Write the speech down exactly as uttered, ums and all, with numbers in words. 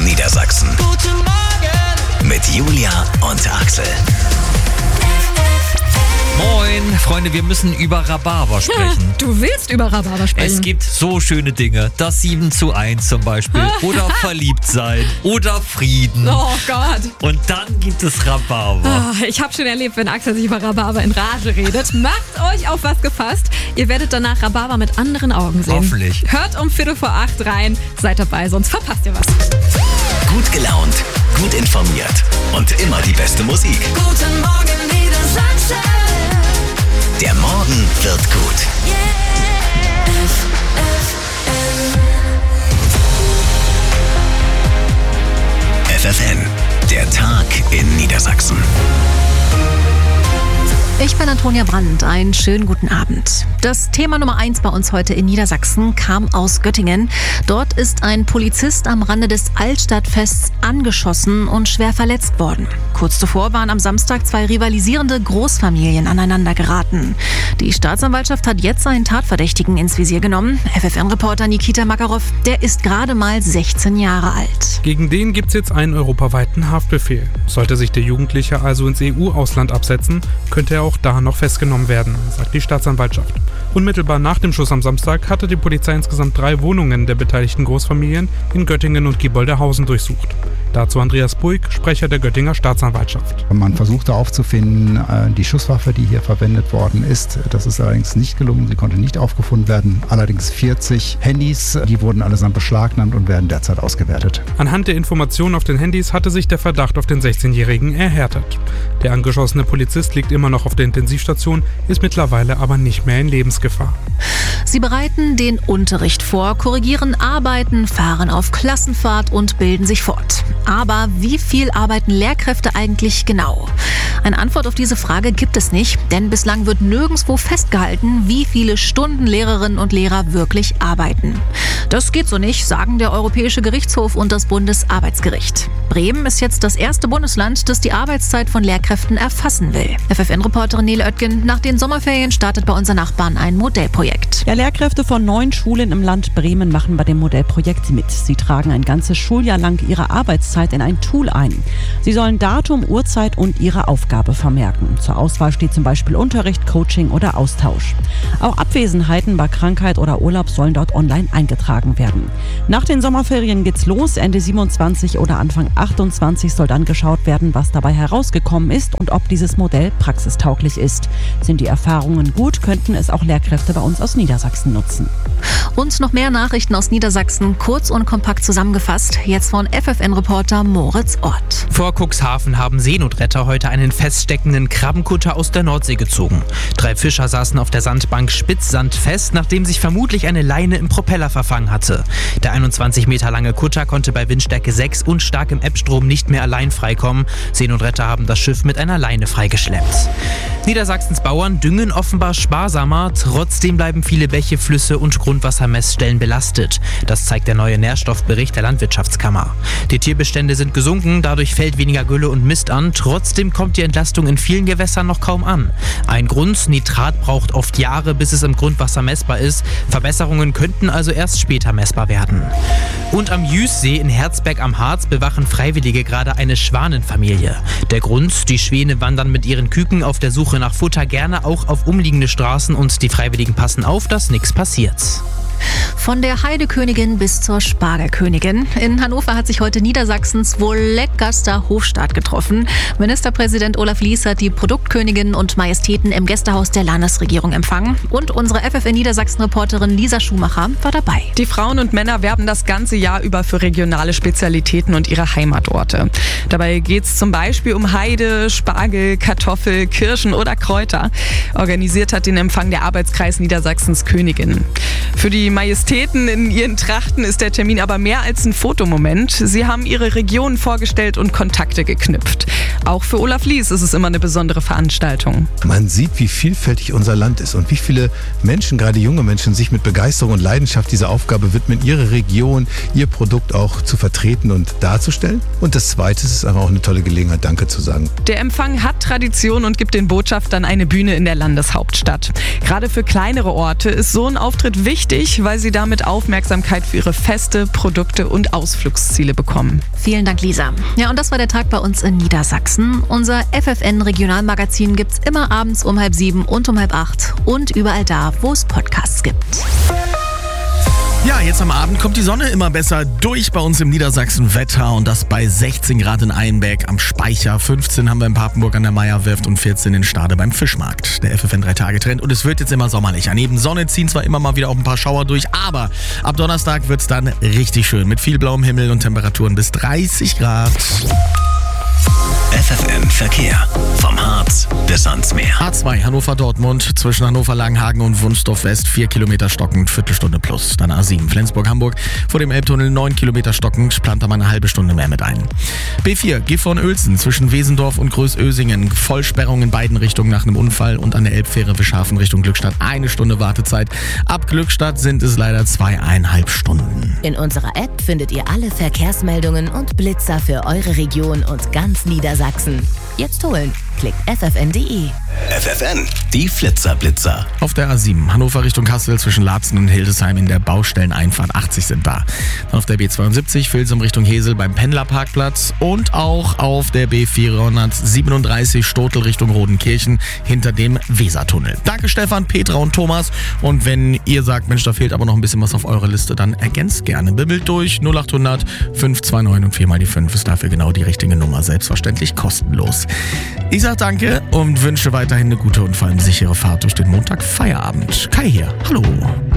Niedersachsen. Guten Morgen Mit Julia und Axel. Moin, Freunde, wir müssen über Rhabarber sprechen. Du willst über Rhabarber sprechen? Es gibt so schöne Dinge. Das sieben zu eins zum Beispiel. Oder verliebt sein. Oder Frieden. Oh Gott. Und dann gibt es Rhabarber. Oh, ich habe schon erlebt, wenn Axel sich über Rhabarber in Rage redet. Macht euch auf was gefasst. Ihr werdet danach Rhabarber mit anderen Augen sehen. Hoffentlich. Hört um Viertel vor acht rein. Seid dabei, sonst verpasst ihr was. Gut gelaunt, gut informiert und immer die beste Musik. Guten Morgen Niedersachsen. Der Morgen wird gut. Yeah. F F N, der Tag in Niedersachsen. Ich bin Antonia Brandt. Einen schönen guten Abend. Das Thema Nummer eins bei uns heute in Niedersachsen kam aus Göttingen. Dort ist ein Polizist am Rande des Altstadtfests angeschossen und schwer verletzt worden. Kurz zuvor waren am Samstag zwei rivalisierende Großfamilien aneinander geraten. Die Staatsanwaltschaft hat jetzt einen Tatverdächtigen ins Visier genommen. F F N-Reporter Nikita Makarov, der ist gerade mal sechzehn Jahre alt. Gegen den gibt es jetzt einen europaweiten Haftbefehl. Sollte sich der Jugendliche also ins E U-Ausland absetzen, könnte er auch da noch festgenommen werden, sagt die Staatsanwaltschaft. Unmittelbar nach dem Schuss am Samstag hatte die Polizei insgesamt drei Wohnungen der beteiligten Großfamilien in Göttingen und Gieboldehausen durchsucht. Dazu Andreas Buig, Sprecher der Göttinger Staatsanwaltschaft. Man versuchte aufzufinden, die Schusswaffe, die hier verwendet worden ist. Das ist allerdings nicht gelungen, sie konnte nicht aufgefunden werden. Allerdings vierzig Handys, die wurden allesamt beschlagnahmt und werden derzeit ausgewertet. Anhand der Informationen auf den Handys hatte sich der Verdacht auf den sechzehnjährigen erhärtet. Der angeschossene Polizist liegt immer noch auf der Intensivstation, ist mittlerweile aber nicht mehr in Lebensgefahr. Sie bereiten den Unterricht vor, korrigieren Arbeiten, fahren auf Klassenfahrt und bilden sich fort. Aber wie viel arbeiten Lehrkräfte eigentlich genau? Eine Antwort auf diese Frage gibt es nicht, denn bislang wird nirgendwo festgehalten, wie viele Stunden Lehrerinnen und Lehrer wirklich arbeiten. Das geht so nicht, sagen der Europäische Gerichtshof und das Bundesarbeitsgericht. Bremen ist jetzt das erste Bundesland, das die Arbeitszeit von Lehrkräften erfassen will. F F N-Reporterin Nele Oetgen, nach den Sommerferien startet bei unseren Nachbarn ein Modellprojekt. Ja, Lehrkräfte von neun Schulen im Land Bremen machen bei dem Modellprojekt mit. Sie tragen ein ganzes Schuljahr lang ihre Arbeitszeit in ein Tool ein. Sie sollen Datum, Uhrzeit und ihre Aufgabe vermerken. Zur Auswahl steht zum Beispiel Unterricht, Coaching oder Austausch. Auch Abwesenheiten bei Krankheit oder Urlaub sollen dort online eingetragen werden. Nach den Sommerferien geht's los. Ende siebenundzwanzig oder Anfang achtundzwanzig soll dann geschaut werden, was dabei herausgekommen ist und ob dieses Modell praxistauglich ist. Sind die Erfahrungen gut, könnten es auch Lehrkräfte bei uns aus Niedersachsen nutzen. Und noch mehr Nachrichten aus Niedersachsen, kurz und kompakt zusammengefasst. Jetzt von F F N-Reporter Moritz Ort. Vor Cuxhaven haben Seenotretter heute einen feststeckenden Krabbenkutter aus der Nordsee gezogen. Drei Fischer saßen auf der Sandbank Spitzsand fest, nachdem sich vermutlich eine Leine im Propeller verfangen hatte. Der einundzwanzig Meter lange Kutter konnte bei Windstärke sechs und starkem Ebbstrom nicht mehr allein freikommen. Seenotretter haben das Schiff mit einer Leine freigeschleppt. Niedersachsens Bauern düngen offenbar sparsamer, trotzdem bleiben viele Bäche, Flüsse und Grundwassermessstellen belastet. Das zeigt der neue Nährstoffbericht der Landwirtschaftskammer. Die Tierbestände sind gesunken, dadurch fällt weniger Gülle und Mist an. Trotzdem kommt die Entlastung in vielen Gewässern noch kaum an. Ein Grund: Nitrat braucht oft Jahre, bis es im Grundwasser messbar ist. Verbesserungen könnten also erst später messbar werden. Und am Jüßsee in Herzberg am Harz bewachen Freiwillige gerade eine Schwanenfamilie. Der Grund: Die Schwäne wandern mit ihren Küken auf der Suche nach Futter gerne auch auf umliegende Straßen und die Freiwilligen passen auf, dass nichts passiert. Von der Heidekönigin bis zur Spargelkönigin. In Hannover hat sich heute Niedersachsens wohl leckerster Hofstaat getroffen. Ministerpräsident Olaf Lies hat die Produktkönigin und Majestäten im Gästehaus der Landesregierung empfangen. Und unsere F F N Niedersachsen-Reporterin Lisa Schumacher war dabei. Die Frauen und Männer werben das ganze Jahr über für regionale Spezialitäten und ihre Heimatorte. Dabei geht es zum Beispiel um Heide, Spargel, Kartoffel, Kirschen oder Kräuter. Organisiert hat den Empfang der Arbeitskreis Niedersachsens Königin. Für die Majestäten in ihren Trachten ist der Termin aber mehr als ein Fotomoment. Sie haben ihre Region vorgestellt und Kontakte geknüpft. Auch für Olaf Lies ist es immer eine besondere Veranstaltung. Man sieht, wie vielfältig unser Land ist und wie viele Menschen, gerade junge Menschen, sich mit Begeisterung und Leidenschaft dieser Aufgabe widmen, ihre Region, ihr Produkt auch zu vertreten und darzustellen. Und das Zweite ist aber auch eine tolle Gelegenheit, Danke zu sagen. Der Empfang hat Tradition und gibt den Botschaftern eine Bühne in der Landeshauptstadt. Gerade für kleinere Orte ist so ein Auftritt wichtig, weil sie damit Aufmerksamkeit für ihre Feste, Produkte und Ausflugsziele bekommen. Vielen Dank, Lisa. Ja, und das war der Tag bei uns in Niedersachsen. Unser F F N-Regionalmagazin gibt's immer abends um halb sieben und um halb acht und überall da, wo es Podcasts gibt. Ja, jetzt am Abend kommt die Sonne immer besser durch bei uns im Niedersachsen-Wetter und das bei sechzehn Grad in Einbeck am Speicher, fünfzehn haben wir in Papenburg an der Meierwerft und vierzehn in Stade beim Fischmarkt. Der F F N drei Tage Trend und es wird jetzt immer sommerlicher. Neben Sonne ziehen zwar immer mal wieder auch ein paar Schauer durch, aber ab Donnerstag wird's dann richtig schön mit viel blauem Himmel und Temperaturen bis dreißig Grad. F F N Verkehr. Vom Harz bis ans Meer. A zwei Hannover-Dortmund zwischen Hannover-Langenhagen und Wunstorf West vier Kilometer stockend, Viertelstunde plus. Dann A sieben Flensburg-Hamburg vor dem Elbtunnel neun Kilometer stockend, plant da mal eine halbe Stunde mehr mit ein. B vier Gifhorn-Uelzen zwischen Wesendorf und Größösingen. Vollsperrung in beiden Richtungen nach einem Unfall und an der Elbfähre Wischhafen Richtung Glückstadt eine Stunde Wartezeit. Ab Glückstadt sind es leider zweieinhalb Stunden. In unserer App findet ihr alle Verkehrsmeldungen und Blitzer für eure Region und ganz Niedersachsen. Jetzt holen. Klickt f f n punkt d e. F F N, die Flitzer-Blitzer. Auf der A sieben Hannover Richtung Kassel zwischen Laatzen und Hildesheim in der Baustelleneinfahrt achtzig sind da. Dann auf der B zweiundsiebzig Vilsum Richtung Hesel beim Pendlerparkplatz und auch auf der B vierhundertsiebenunddreißig Stotel Richtung Rodenkirchen hinter dem Wesertunnel. Danke Stefan, Petra und Thomas und wenn ihr sagt, Mensch, da fehlt aber noch ein bisschen was auf eurer Liste, dann ergänzt gerne. Bimmelt durch null acht hundert fünf zwei neun und vier mal die fünf ist dafür genau die richtige Nummer, selbstverständlich kostenlos. Ich sag danke und wünsche weiterhin eine gute und vor allem sichere Fahrt durch den Montag Feierabend. Kai hier, hallo.